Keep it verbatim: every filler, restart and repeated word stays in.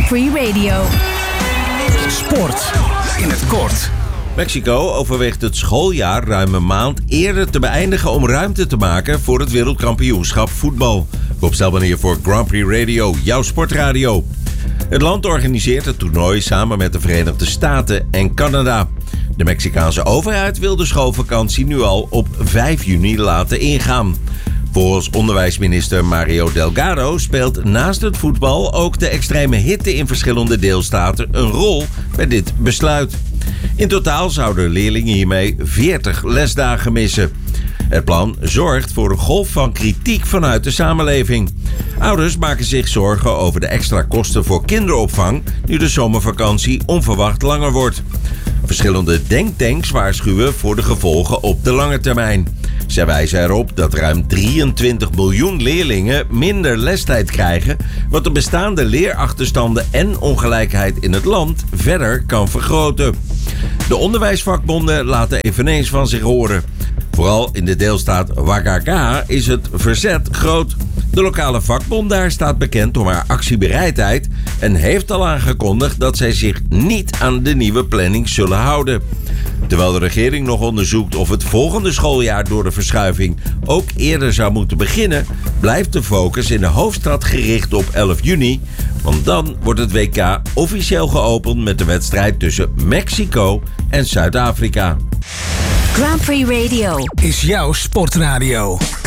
Grand Prix Radio. Sport in het kort. Mexico overweegt het schooljaar ruim een maand eerder te beëindigen om ruimte te maken voor het wereldkampioenschap voetbal. Bob Stelman hier voor Grand Prix Radio, jouw sportradio. Het land organiseert het toernooi samen met de Verenigde Staten en Canada. De Mexicaanse overheid wil de schoolvakantie nu al op vijf juni laten ingaan. Volgens onderwijsminister Mario Delgado speelt naast het voetbal ook de extreme hitte in verschillende deelstaten een rol bij dit besluit. In totaal zouden leerlingen hiermee veertig lesdagen missen. Het plan zorgt voor een golf van kritiek vanuit de samenleving. Ouders maken zich zorgen over de extra kosten voor kinderopvang nu de zomervakantie onverwacht langer wordt. Verschillende denktanks waarschuwen voor de gevolgen op de lange termijn. Zij wijzen erop dat ruim drieëntwintig miljoen leerlingen minder lestijd krijgen, wat de bestaande leerachterstanden en ongelijkheid in het land verder kan vergroten. De onderwijsvakbonden laten eveneens van zich horen. Vooral in de deelstaat Oaxaca is het verzet groot. De lokale vakbond daar staat bekend om haar actiebereidheid en heeft al aangekondigd dat zij zich niet aan de nieuwe planning zullen houden. Terwijl de regering nog onderzoekt of het volgende schooljaar door de verschuiving ook eerder zou moeten beginnen, blijft de focus in de hoofdstad gericht op elf juni, want dan wordt het W K officieel geopend met de wedstrijd tussen Mexico en Zuid-Afrika. Grand Prix Radio Is jouw sportradio.